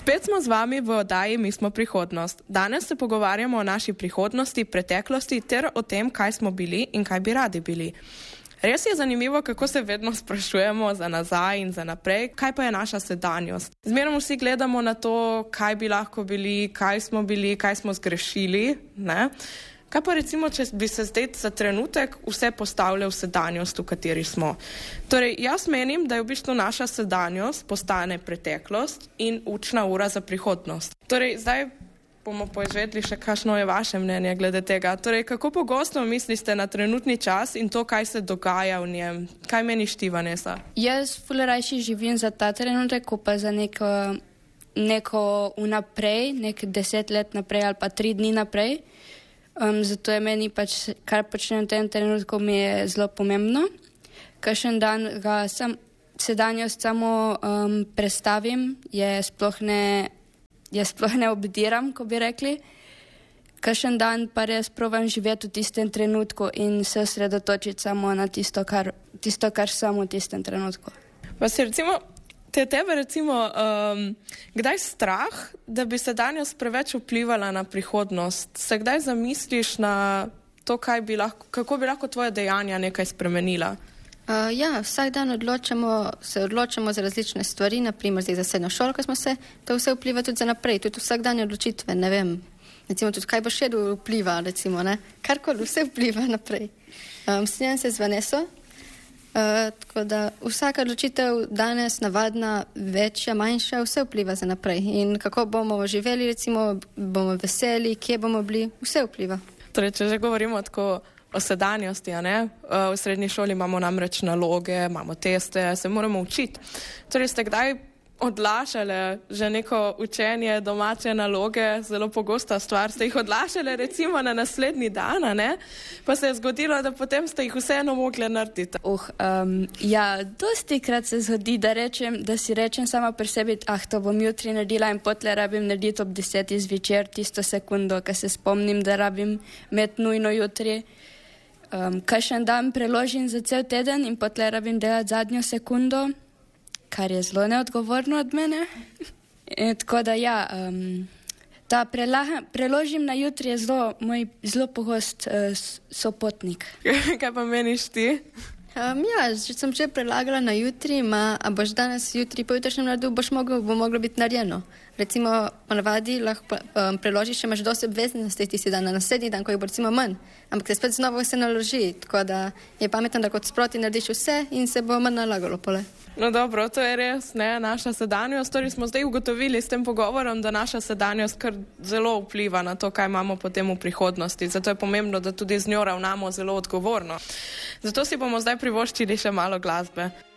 Spet smo z vami v oddaji Mi smo prihodnost. Danes se pogovarjamo o naši prihodnosti, preteklosti ter o tem, kaj smo bili in kaj bi radi bili. Res je zanimivo, kako se vedno sprašujemo za nazaj in za naprej, kaj pa je naša sedanjost. Zmerno vsi gledamo na to, kaj bi lahko bili, kaj smo zgrešili, ne? Kaj pa recimo, če bi se zdaj za trenutek vse postavljal v sedanjost, v kateri smo? Torej, jaz menim, da je v bistvu naša sedanjost postane preteklost in učna ura za prihodnost. Torej, zdaj bomo poizvedli še, kakšno je vaše mnenje glede tega. Torej, kako pogosto mislite na trenutni čas in to, kaj se dogaja v njem? Kaj meniš ti, Vanessa? Jaz ful rajši živim za ta trenutek, ko pa za neko vnaprej, nek 10 let naprej ali pa 3 dni naprej. Zato je meni pač, kar počnem v tem trenutku, mi je zelo pomembno. Kakšen dan ga sedanjost samo prestavim, je sploh ne obdiram, ko bi rekli. Kakšen dan pa res provam živeti v tistem trenutku in se osredotočiti samo na tisto, kar samo v tistem trenutku. Pa si tebe kdaj strah, da bi sedanjost preveč vplivala na prihodnost? Se kdaj zamisliš na to, kako bi lahko tvoje dejanja nekaj spremenila? Ja, vsak dan se odločamo za različne stvari, naprimer za srednjo šolo, ko smo se, to vse vpliva tudi za naprej, tudi vsak dan je odločitve, ne vem, recimo tudi kaj boš jedel vpliva, recimo, ne, karkoli vse vpliva naprej. Strinjam se z Vanesso, tako da vsaka odločitev danes navadna, večja, manjša, vse vpliva za naprej in kako bomo živeli, recimo, bomo veseli, kje bomo bili, vse vpliva. Torej, če že govorimo tako o sedanjosti, v srednji šoli imamo namreč naloge, imamo teste, se moramo učiti. Torej, ste kdaj odlašali že neko učenje, domače naloge, zelo pogosta stvar, ste jih odlašali recimo na naslednji dan, pa se je zgodilo, da potem ste jih vseeno mogli narediti. Ja, dostikrat se zgodi, da si rečem sama pri sebi, to bom jutri naredila in potle rabim narediti ob 10 zvečer, tisto sekundo, ko se spomnim, da rabim imeti nujno jutri. Kakšen dan preložim za cel teden in potle rabim delati zadnjo sekundo, kar je zelo neodgovorno od mene. Tako da ja, ta preložim na jutri je moj zelo pogost sopotnik. Kaj pa meniš ti? Ja, sem že prelagala na jutri, a boš danes, jutri, pojutrišnjem naredil, bo moglo biti narejeno. Recimo, ponavadi lahko preložiš, če imaš dosti obveznosti tisti dan, na naslednji dan, ko jih bo recimo manj, ampak se spet znova vse naloži, tako da je pametno, da kot sproti narediš vse in se bo manj nalagalo pole. No dobro, to je res, naša sedanjost, torej smo zdaj ugotovili s tem pogovorom, da naša sedanjost kar zelo vpliva na to, kaj imamo potem v prihodnosti, zato je pomembno, da tudi z njo ravnamo zelo odgovorno. Zato si bomo zdaj privoščili še malo glasbe.